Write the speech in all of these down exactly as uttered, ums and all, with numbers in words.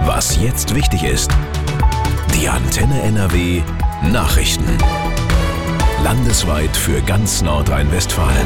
Was jetzt wichtig ist. Die Antenne N R W Nachrichten. Landesweit für ganz Nordrhein-Westfalen.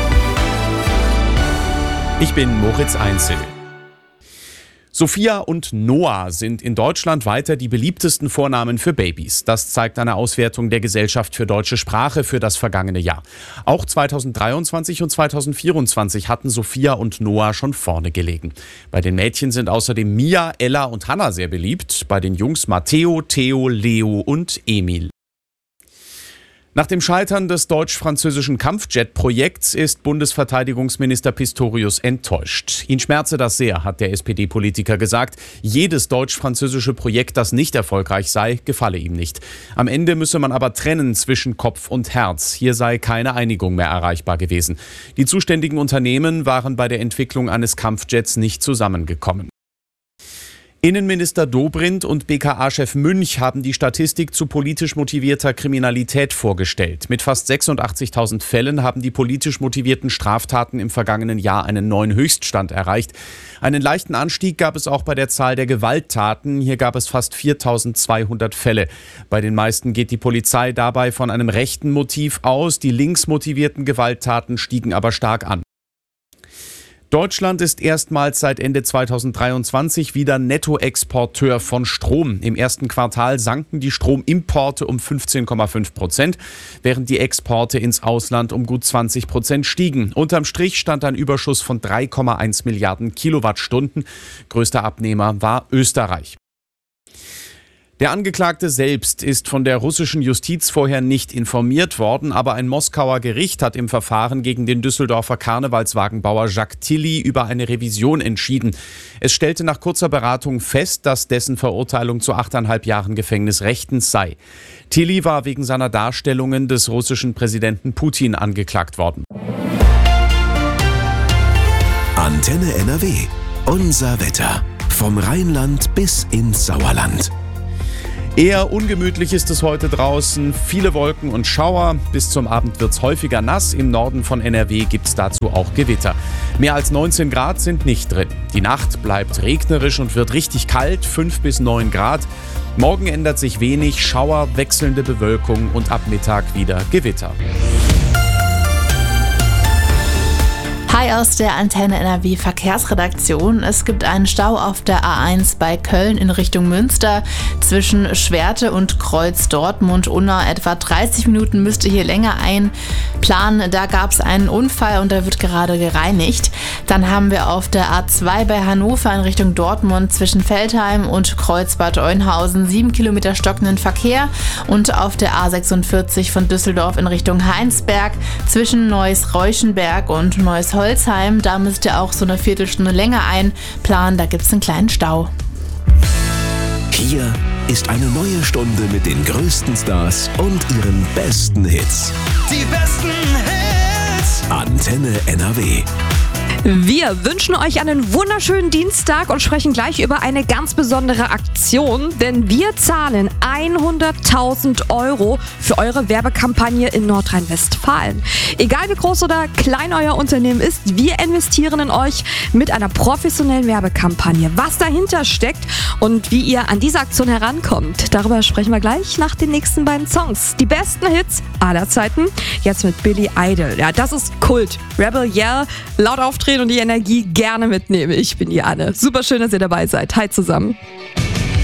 Ich bin Moritz Einzel. Sophia und Noah sind in Deutschland weiter die beliebtesten Vornamen für Babys. Das zeigt eine Auswertung der Gesellschaft für deutsche Sprache für das vergangene Jahr. Auch zweitausenddreiundzwanzig und zweitausendvierundzwanzig hatten Sophia und Noah schon vorne gelegen. Bei den Mädchen sind außerdem Mia, Ella und Hannah sehr beliebt. Bei den Jungs Matteo, Theo, Leo und Emil. Nach dem Scheitern des deutsch-französischen Kampfjet-Projekts ist Bundesverteidigungsminister Pistorius enttäuscht. Ihn schmerze das sehr, hat der S P D-Politiker gesagt. Jedes deutsch-französische Projekt, das nicht erfolgreich sei, gefalle ihm nicht. Am Ende müsse man aber trennen zwischen Kopf und Herz. Hier sei keine Einigung mehr erreichbar gewesen. Die zuständigen Unternehmen waren bei der Entwicklung eines Kampfjets nicht zusammengekommen. Innenminister Dobrindt und B K A-Chef Münch haben die Statistik zu politisch motivierter Kriminalität vorgestellt. Mit fast sechsundachtzigtausend Fällen haben die politisch motivierten Straftaten im vergangenen Jahr einen neuen Höchststand erreicht. Einen leichten Anstieg gab es auch bei der Zahl der Gewalttaten. Hier gab es fast viertausendzweihundert Fälle. Bei den meisten geht die Polizei dabei von einem rechten Motiv aus. Die links motivierten Gewalttaten stiegen aber stark an. Deutschland ist erstmals seit Ende zweitausenddreiundzwanzig wieder Nettoexporteur von Strom. Im ersten Quartal sanken die Stromimporte um fünfzehn Komma fünf Prozent, während die Exporte ins Ausland um gut zwanzig Prozent stiegen. Unterm Strich stand ein Überschuss von drei Komma eins Milliarden Kilowattstunden. Größter Abnehmer war Österreich. Der Angeklagte selbst ist von der russischen Justiz vorher nicht informiert worden, aber ein Moskauer Gericht hat im Verfahren gegen den Düsseldorfer Karnevalswagenbauer Jacques Tilly über eine Revision entschieden. Es stellte nach kurzer Beratung fest, dass dessen Verurteilung zu achteinhalb Jahren Gefängnis rechtens sei. Tilly war wegen seiner Darstellungen des russischen Präsidenten Putin angeklagt worden. Antenne N R W. Unser Wetter. Vom Rheinland bis ins Sauerland. Eher ungemütlich ist es heute draußen. Viele Wolken und Schauer. Bis zum Abend wird es häufiger nass. Im Norden von N R W gibt es dazu auch Gewitter. Mehr als neunzehn Grad sind nicht drin. Die Nacht bleibt regnerisch und wird richtig kalt, fünf bis neun Grad. Morgen ändert sich wenig, Schauer, wechselnde Bewölkung und ab Mittag wieder Gewitter. Hi aus der Antenne N R W Verkehrsredaktion. Es gibt einen Stau auf der A eins bei Köln in Richtung Münster. Zwischen Schwerte und Kreuz Dortmund-Unna etwa dreißig Minuten müsste hier länger einplanen. Da gab es einen Unfall und der wird gerade gereinigt. Dann haben wir auf der A zwei bei Hannover in Richtung Dortmund zwischen Veltheim und Kreuz Bad Oeynhausen sieben Kilometer stockenden Verkehr. Und auf der A sechsundvierzig von Düsseldorf in Richtung Heinsberg zwischen Neuss-Reuschenberg und Neuss-Holzheim. Da müsst ihr auch so eine Viertelstunde länger einplanen, da gibt es einen kleinen Stau. Hier ist eine neue Stunde mit den größten Stars und ihren besten Hits. Die besten Hits. Antenne N R W. Wir wünschen euch einen wunderschönen Dienstag und sprechen gleich über eine ganz besondere Aktion, denn wir zahlen hunderttausend Euro für eure Werbekampagne in Nordrhein-Westfalen. Egal wie groß oder klein euer Unternehmen ist, wir investieren in euch mit einer professionellen Werbekampagne. Was dahinter steckt und wie ihr an diese Aktion herankommt, darüber sprechen wir gleich nach den nächsten beiden Songs. Die besten Hits aller Zeiten, jetzt mit Billy Idol. Ja, das ist Kult. Rebel Yell, laut auftreten und die Energie gerne mitnehmen. Ich bin die Anne. Super schön, dass ihr dabei seid. Hi zusammen.